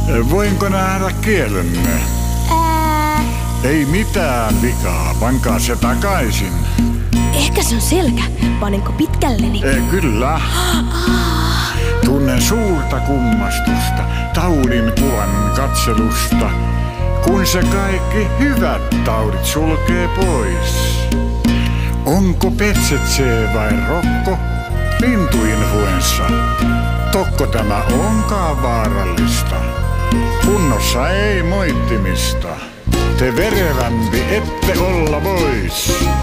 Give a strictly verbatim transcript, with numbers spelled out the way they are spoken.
Voinko nähdä kielenne? Ää... Ei mitään vikaa, pankaa se takaisin. Ehkä se on selkä. Panenko pitkälleni? E, kyllä. Tunnen suurta kummastusta taudin kuvan katselusta, kun se kaikki hyvät taudit sulkee pois. Onko P Z C vai rokko, lintuinfluenssa? Tokko tämä onkaan vaarallista? Kunnossa ei moittimista. Te verevämpi ette olla vois.